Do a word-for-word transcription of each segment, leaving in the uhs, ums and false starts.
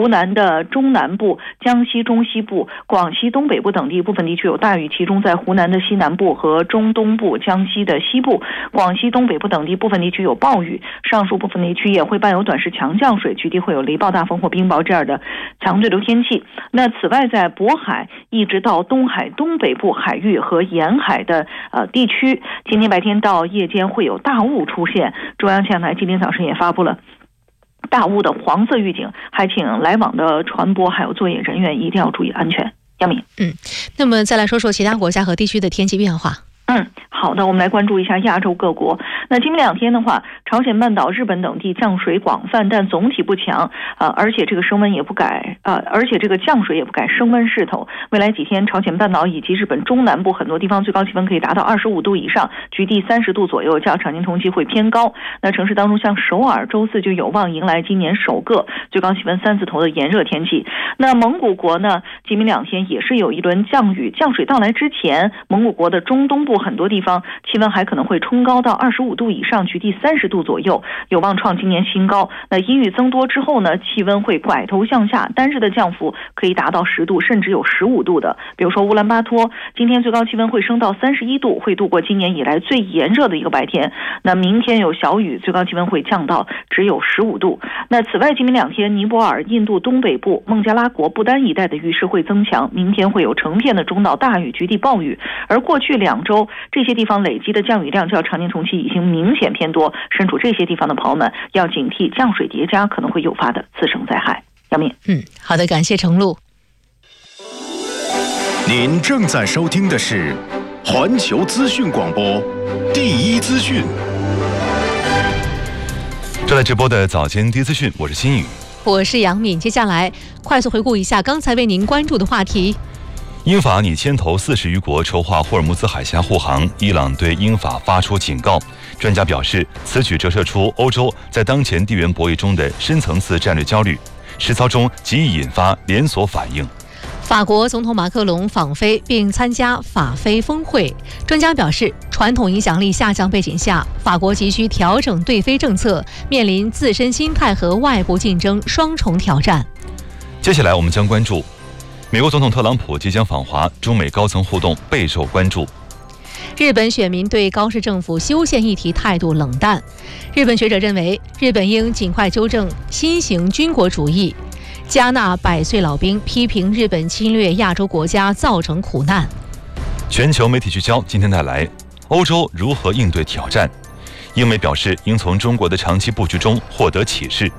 湖南的中南部、江西中西部、广西东北部等地部分地区有大雨，其中在湖南的西南部和中东部、江西的西部、广西东北部等地部分地区有暴雨，上述部分地区也会伴有短时强降水，局地会有雷暴、大风或冰雹这样的强对流天气。那此外，在渤海一直到东海东北部海域和沿海的呃地区，今天白天到夜间会有大雾出现。中央气象台今天早上也发布了大雾的黄色预警，还请来往的船舶还有作业人员一定要注意安全。杨敏， 嗯，那么再来说说其他国家和地区的天气变化。 嗯，好的，我们来关注一下亚洲各国。那今明两天的话，朝鲜半岛、日本等地降水广泛，但总体不强，呃，而且这个升温也不改，呃，而且这个降水也不改升温势头。未来几天，朝鲜半岛以及日本中南部很多地方最高气温可以达到二十五度以上，局地三十度左右，较常年同期会偏高。那城市当中，像首尔，周四就有望迎来今年首个最高气温三字头的炎热天气。那蒙古国呢，今明两天也是有一轮降雨，降水到来之前，蒙古国的中东部很多地方气温还可能会冲高到二十五度以上，局地三十度左右，有望创今年新高。那阴雨增多之后呢，气温会拐头向下，单日的降幅可以达到十度，甚至有十五度的。比如说乌兰巴托，今天最高气温会升到三十一度，会度过今年以来最炎热的一个白天。那明天有小雨，最高气温会降到只有十五度。那此外，今明两天，尼泊尔、印度东北部、孟加拉国、不丹一带的雨势会增强，明天会有成片的中到大雨，局地暴雨。而过去两周，这些地方累积的降雨量较常年同期已经明显偏多，身处这些地方的朋友们要警惕降水叠加可能会诱发的次生灾害。杨敏， 嗯，好的，感谢程璐。 您正在收听的是环球资讯广播第一资讯。 正在直播的早间第一资讯，我是新宇， 我是杨敏。接下来快速回顾一下刚才为您关注的话题。 英法拟牵头四十余国筹划霍尔木兹海峡护航，伊朗对英法发出警告。专家表示，此举折射出欧洲在当前地缘博弈中的深层次战略焦虑，实操中极易引发连锁反应。 法国总统马克龙访菲并参加法菲峰会，专家表示，传统影响力下降背景下，法国急需调整对菲政策，面临自身心态和外部竞争双重挑战。 接下来我们将关注美国总统特朗普即将访华，中美高层互动备受关注。 日本选民对高市政府修宪议题态度冷淡，日本学者认为，日本应尽快纠正新型军国主义，加纳百岁老兵批评日本侵略亚洲国家造成苦难。 全球媒体聚焦今天带来欧洲如何应对挑战，英美表示应从中国的长期布局中获得启示。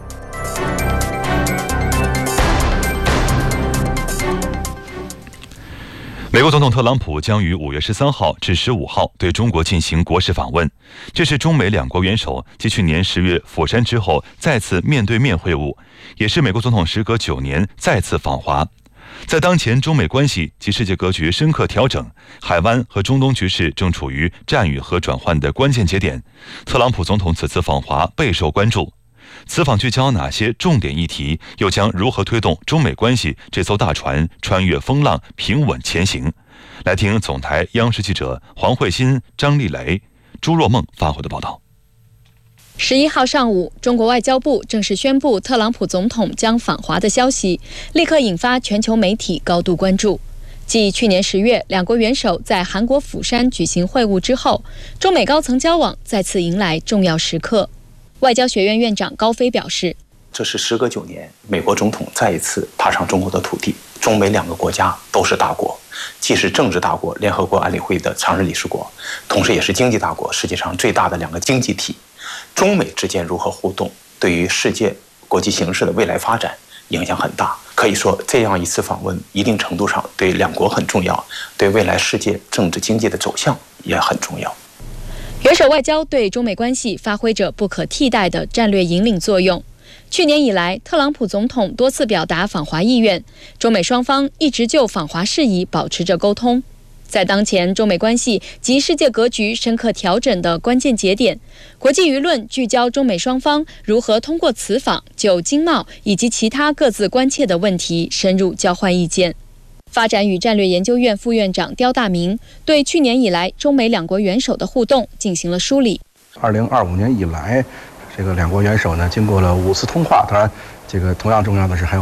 美国总统特朗普将于五月十三号至十五号对中国进行国事访问，这是中美两国元首继去年十月釜山之后再次面对面会晤，也是美国总统时隔九年再次访华。在当前中美关系及世界格局深刻调整，海湾和中东局势正处于战与和转换的关键节点，特朗普总统此次访华备受关注。此访聚焦哪些重点议题，又将如何推动中美关系这艘大船穿越风浪平稳前行？来听总台央视记者黄慧欣、张丽蕾、朱若梦发回的报道。 十一号上午，中国外交部正式宣布特朗普总统将访华的消息，立刻引发全球媒体高度关注。继去年十月两国元首在韩国釜山举行会晤之后，中美高层交往再次迎来重要时刻。外交学院院长高飞表示， 这是时隔九年，美国总统再一次踏上中国的土地。中美两个国家都是大国，既是政治大国、联合国安理会的常任理事国，同时也是经济大国，世界上最大的两个经济体。中美之间如何互动，对于世界国际形势的未来发展影响很大。可以说，这样一次访问，一定程度上对两国很重要，对未来世界政治经济的走向也很重要。 元首外交对中美关系发挥着不可替代的战略引领作用。去年以来，特朗普总统多次表达访华意愿，中美双方一直就访华事宜保持着沟通。在当前中美关系及世界格局深刻调整的关键节点，国际舆论聚焦中美双方如何通过此访就经贸以及其他各自关切的问题深入交换意见。发展与战略研究院副院长刁大明对去年以来中美两国元首的互动进行了梳理。 二零二五年以来，这个两国元首呢经过了五次通话，当然这个同样重要的是还有